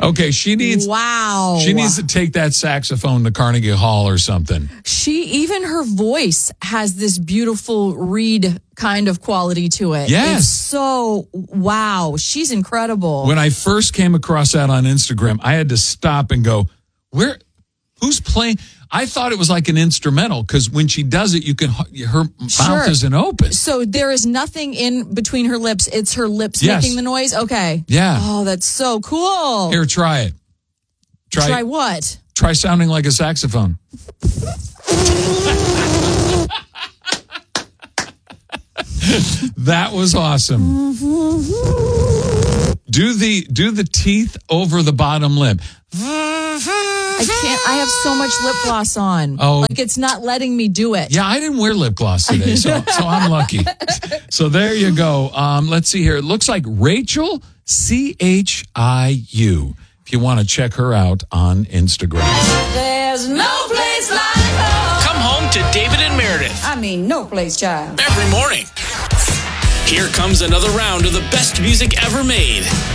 Okay, she needs to take that saxophone to Carnegie Hall or something. Even her voice has this beautiful reed kind of quality to it. Yes. It's so, wow, she's incredible. When I first came across that on Instagram, I had to stop and go, who's playing? I thought it was like an instrumental because when she does it, her mouth isn't open. So there is nothing in between her lips. It's her lips making the noise? Okay. Yeah. Oh, that's so cool. Here, try it. Try what? Try sounding like a saxophone. That was awesome. Do the teeth over the bottom lip. I can't. I have so much lip gloss on. Oh. Like it's not letting me do it. Yeah, I didn't wear lip gloss today, so I'm lucky. So there you go. Let's see here. It looks like Rachel CHIU. If you want to check her out on Instagram. There's no place like home. Come home to David and Meredith. I mean, no place, child. Every morning. Here comes another round of the best music ever made.